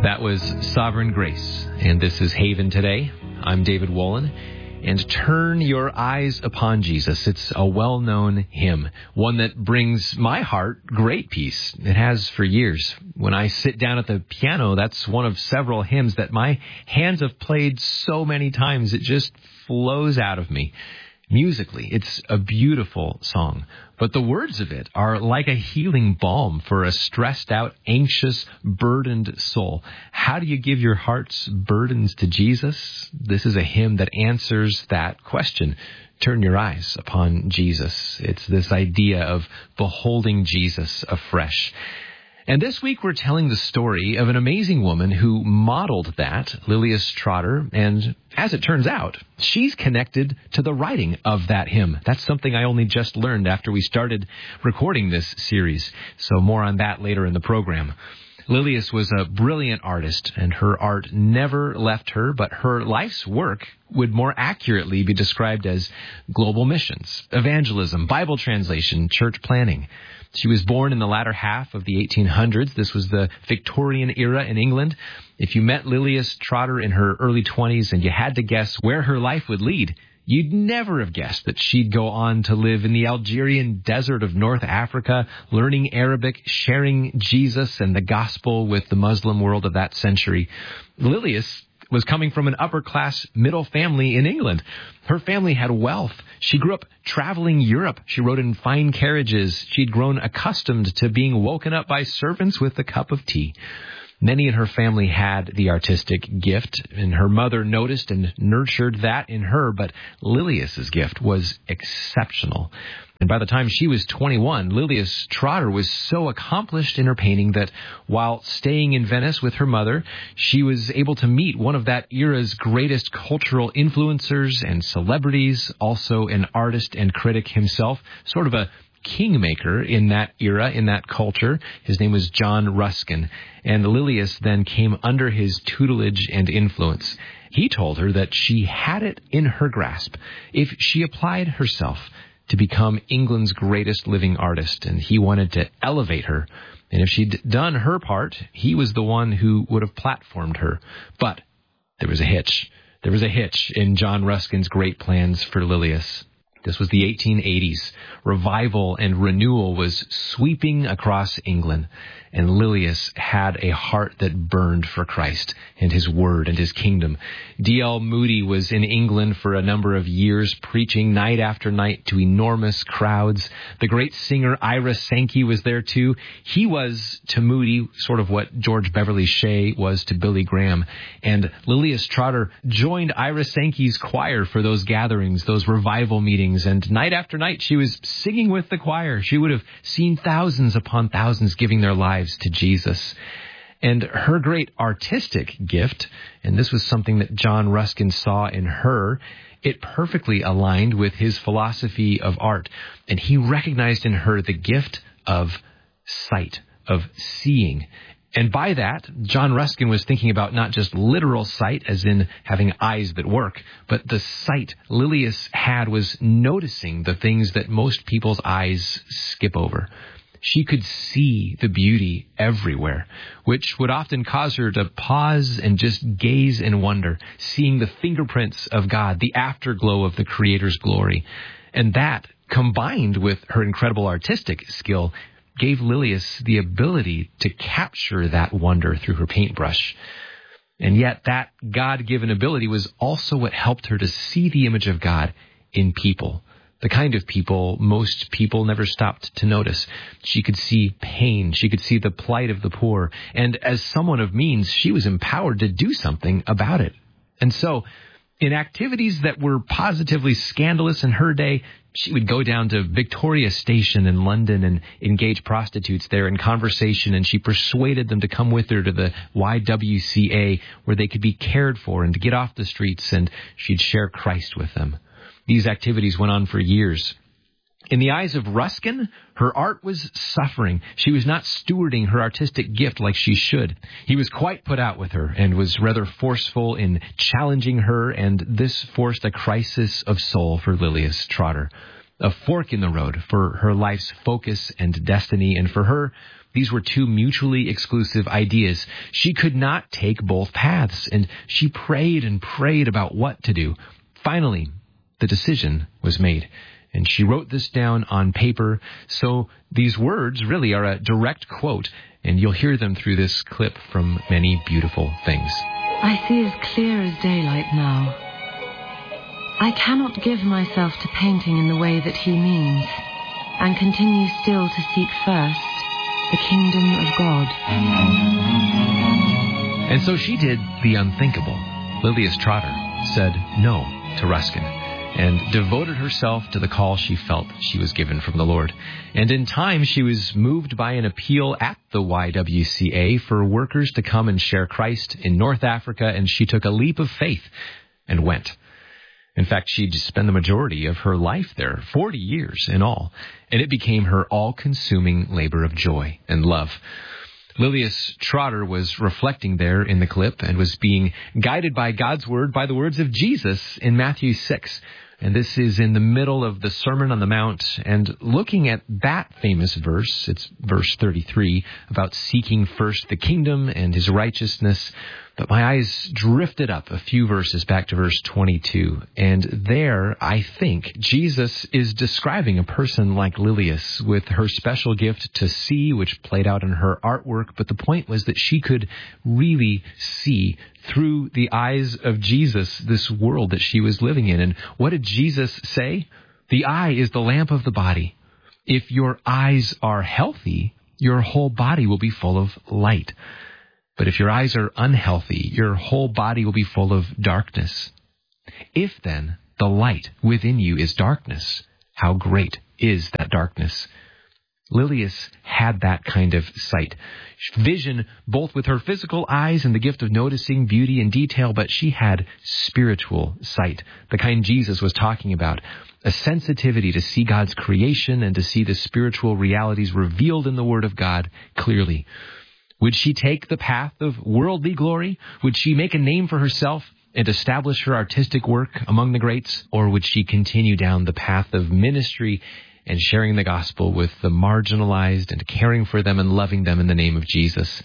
That was Sovereign Grace, and this is Haven Today. I'm David Wolin, and Turn Your Eyes Upon Jesus. It's a well-known hymn, one that brings my heart great peace. It has for years. When I sit down at the piano, that's one of several hymns that my hands have played so many times, it just flows out of me. Musically, it's a beautiful song, but the words of it are like a healing balm for a stressed out, anxious, burdened soul. How do you give your heart's burdens to Jesus? This is a hymn that answers that question. Turn your eyes upon Jesus. It's this idea of beholding Jesus afresh. And this week we're telling the story of an amazing woman who modeled that, Lilias Trotter, and as it turns out, she's connected to the writing of that hymn. That's something I only just learned after we started recording this series, so more on that later in the program. Lilias was a brilliant artist, and her art never left her, but her life's work would more accurately be described as global missions, evangelism, Bible translation, church planning. She was born in the latter half of the 1800s. This was the Victorian era in England. If you met Lilias Trotter in her early 20s and you had to guess where her life would lead, you'd never have guessed that she'd go on to live in the Algerian desert of North Africa, learning Arabic, sharing Jesus and the gospel with the Muslim world of that century. Lilias was coming from an upper-class middle family in England. Her family had wealth. She grew up traveling Europe. She rode in fine carriages. She'd grown accustomed to being woken up by servants with a cup of tea. Many in her family had the artistic gift, and her mother noticed and nurtured that in her, but Lilias's gift was exceptional. And by the time she was 21, Lilias Trotter was so accomplished in her painting that while staying in Venice with her mother, she was able to meet one of that era's greatest cultural influencers and celebrities, also an artist and critic himself, sort of a kingmaker in that era, in that culture. His name was John Ruskin, and Lilias then came under his tutelage and influence. He told her that she had it in her grasp if she applied herself to become England's greatest living artist, and he wanted to elevate her. And if she'd done her part, he was the one who would have platformed her. But there was a hitch. There was a hitch in John Ruskin's great plans for Lilias. This was the 1880s. Revival and renewal was sweeping across England, and Lilias had a heart that burned for Christ and his word and his kingdom. D.L. Moody was in England for a number of years, preaching night after night to enormous crowds. The great singer Ira Sankey was there too. He was to Moody sort of what George Beverly Shea was to Billy Graham. And Lilias Trotter joined Ira Sankey's choir for those gatherings, those revival meetings. And night after night, she was singing with the choir. She would have seen thousands upon thousands giving their lives to Jesus. And her great artistic gift, and this was something that John Ruskin saw in her, it perfectly aligned with his philosophy of art. And he recognized in her the gift of sight, of seeing. And by that, John Ruskin was thinking about not just literal sight, as in having eyes that work, but the sight Lilias had was noticing the things that most people's eyes skip over. She could see the beauty everywhere, which would often cause her to pause and just gaze in wonder, seeing the fingerprints of God, the afterglow of the Creator's glory. And that, combined with her incredible artistic skill, gave Lilias the ability to capture that wonder through her paintbrush. And yet that God-given ability was also what helped her to see the image of God in people, the kind of people most people never stopped to notice. She could see pain. She could see the plight of the poor. And as someone of means, she was empowered to do something about it. And so, in activities that were positively scandalous in her day, she would go down to Victoria Station in London and engage prostitutes there in conversation, and she persuaded them to come with her to the YWCA where they could be cared for and to get off the streets, and she'd share Christ with them. These activities went on for years. In the eyes of Ruskin, her art was suffering. She was not stewarding her artistic gift like she should. He was quite put out with her and was rather forceful in challenging her, and this forced a crisis of soul for Lilias Trotter, a fork in the road for her life's focus and destiny. And for her, These were two mutually exclusive ideas. She could not take both paths, and she prayed and prayed about what to do. Finally, the decision was made, and she wrote this down on paper. So these words really are a direct quote, and you'll hear them through this clip from Many Beautiful Things. I see as clear as daylight now. I cannot give myself to painting in the way that he means, and continue still to seek first the kingdom of God. And so she did the unthinkable. Lilias Trotter said no to Ruskin and devoted herself to the call she felt she was given from the Lord. And in time, she was moved by an appeal at the YWCA for workers to come and share Christ in North Africa, and she took a leap of faith and went. In fact, she'd spent the majority of her life there, 40 years in all, and it became her all-consuming labor of joy and love. Lilias Trotter was reflecting there in the clip and was being guided by God's word by the words of Jesus in Matthew 6. And this is in the middle of the Sermon on the Mount. And looking at that famous verse, it's verse 33, about seeking first the kingdom and his righteousness. But my eyes drifted up a few verses back to verse 22. And there, I think, Jesus is describing a person like Lilias with her special gift to see, which played out in her artwork. But the point was that she could really see through the eyes of Jesus this world that she was living in. And what did Jesus say? The eye is the lamp of the body. If your eyes are healthy, your whole body will be full of light. But if your eyes are unhealthy, your whole body will be full of darkness. If then the light within you is darkness, how great is that darkness? Lilias had that kind of sight, vision, both with her physical eyes and the gift of noticing beauty and detail, but she had spiritual sight, the kind Jesus was talking about, a sensitivity to see God's creation and to see the spiritual realities revealed in the Word of God clearly. Would she take the path of worldly glory? Would she make a name for herself and establish her artistic work among the greats? Or would she continue down the path of ministry and sharing the gospel with the marginalized and caring for them and loving them in the name of Jesus?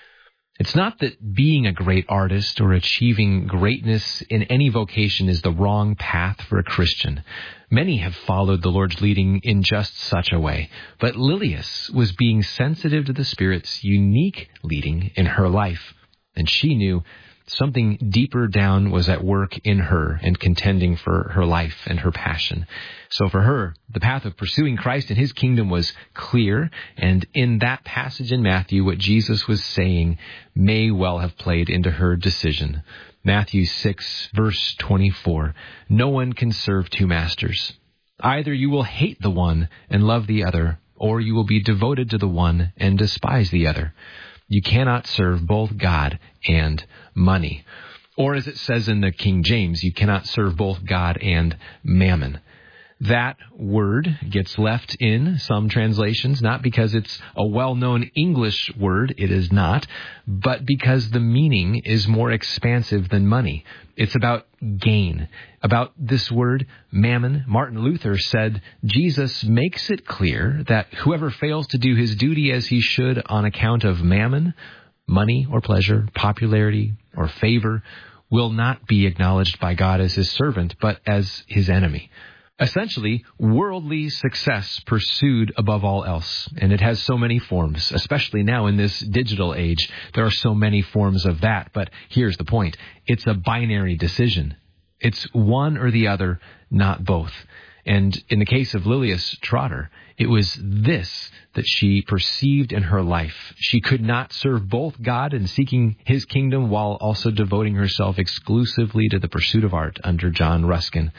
It's not that being a great artist or achieving greatness in any vocation is the wrong path for a Christian. Many have followed the Lord's leading in just such a way. But Lilias was being sensitive to the Spirit's unique leading in her life. And she knew something deeper down was at work in her and contending for her life and her passion. So for her, the path of pursuing Christ and his kingdom was clear. And in that passage in Matthew, what Jesus was saying may well have played into her decision. Matthew 6, verse 24, no one can serve two masters. Either you will hate the one and love the other, or you will be devoted to the one and despise the other. You cannot serve both God and money. Or as it says in the King James, you cannot serve both God and mammon. That word gets left in some translations, not because it's a well-known English word, it is not, but because the meaning is more expansive than money. It's about gain. About this word, mammon, Martin Luther said, Jesus makes it clear that whoever fails to do his duty as he should on account of mammon, money or pleasure, popularity or favor, will not be acknowledged by God as his servant, but as his enemy. Essentially, worldly success pursued above all else. And it has so many forms, especially now in this digital age. There are so many forms of that. But here's the point. It's a binary decision. It's one or the other, not both. And in the case of Lilias Trotter, it was this that she perceived in her life. She could not serve both God and seeking his kingdom while also devoting herself exclusively to the pursuit of art under John Ruskin.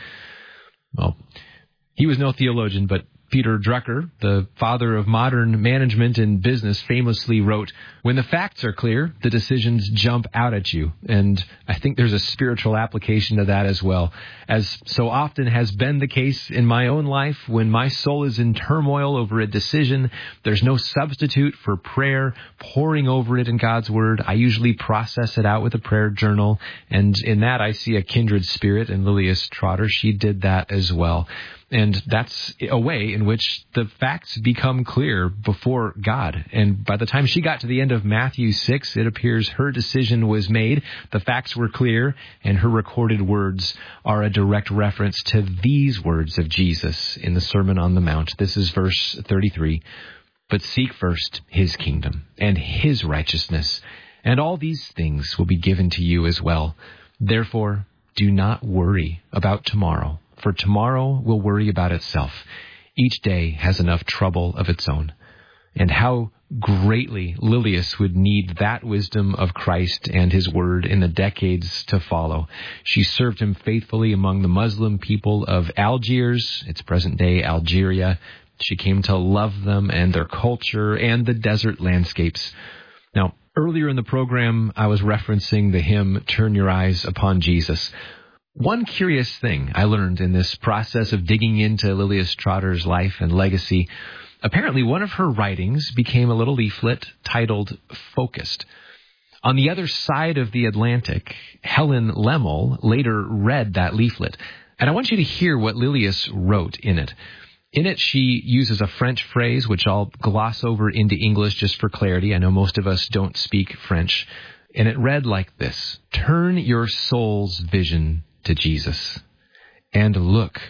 Well, he was no theologian, but Peter Drucker, the father of modern management and business, famously wrote, when the facts are clear, the decisions jump out at you. And I think there's a spiritual application to that as well. As so often has been the case in my own life, when my soul is in turmoil over a decision, there's no substitute for prayer, poring over it in God's Word. I usually process it out with a prayer journal. And in that, I see a kindred spirit in Lilias Trotter. She did that as well. And that's a way in which the facts become clear before God. And by the time she got to the end of Matthew 6, it appears her decision was made, the facts were clear, and her recorded words are a direct reference to these words of Jesus in the Sermon on the Mount. This is verse 33. But seek first his kingdom and his righteousness, and all these things will be given to you as well. Therefore, do not worry about tomorrow, for tomorrow will worry about itself. Each day has enough trouble of its own. And how greatly Lilias would need that wisdom of Christ and his word in the decades to follow. She served him faithfully among the Muslim people of Algiers, its present-day Algeria. She came to love them and their culture and the desert landscapes. Now, earlier in the program, I was referencing the hymn, Turn Your Eyes Upon Jesus. One curious thing I learned in this process of digging into Lilias Trotter's life and legacy, apparently one of her writings became a little leaflet titled Focused. On the other side of the Atlantic, Helen Lemmel later read that leaflet, and I want you to hear what Lilias wrote in it. In it, she uses a French phrase, which I'll gloss over into English just for clarity. I know most of us don't speak French. And it read like this: Turn your soul's vision to Jesus and look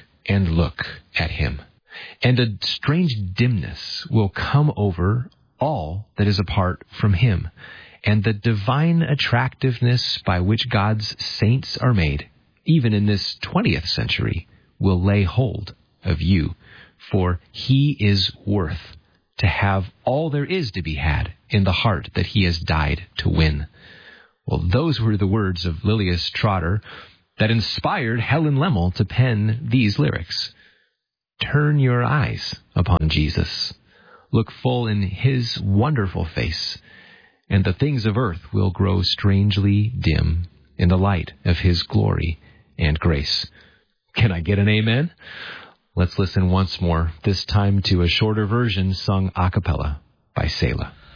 at him. And a strange dimness will come over all that is apart from him. And the divine attractiveness by which God's saints are made, even in this 20th century, will lay hold of you. For he is worth to have all there is to be had in the heart that he has died to win. Well, those were the words of Lilias Trotter that inspired Helen Lemmel to pen these lyrics. Turn your eyes upon Jesus. Look full in his wonderful face, and the things of earth will grow strangely dim in the light of his glory and grace. Can I get an amen? Let's listen once more, this time to a shorter version sung a cappella by Selah.